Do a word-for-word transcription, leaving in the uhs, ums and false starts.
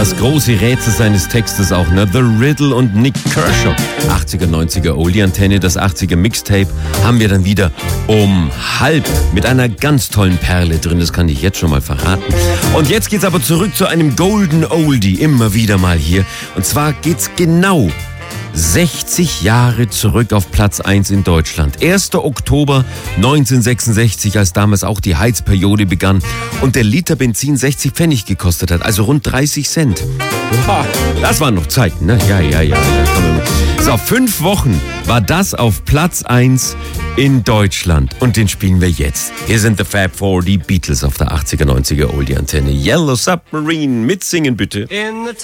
Das große Rätsel seines Textes auch, ne? The Riddle und Nick Kershaw. achtziger, neunziger Oldie-Antenne, das achtziger Mixtape haben wir dann wieder um halb mit einer ganz tollen Perle drin, das kann ich jetzt schon mal verraten. Und jetzt geht's aber zurück zu einem Golden Oldie, immer wieder mal hier. Und zwar geht's genau sechzig Jahre zurück auf Platz eins in Deutschland. erster Oktober neunzehnhundertsechsundsechzig, als damals auch die Heizperiode begann und der Liter Benzin sechzig Pfennig gekostet hat, also rund dreißig Cent. Wow, das waren noch Zeiten, ne? Ja, ja, ja. So, fünf Wochen war das auf Platz eins in Deutschland und den spielen wir jetzt. Hier sind The Fab Four, die Beatles auf der achtziger, neunziger Oldie-Antenne. Yellow Submarine, mitsingen bitte.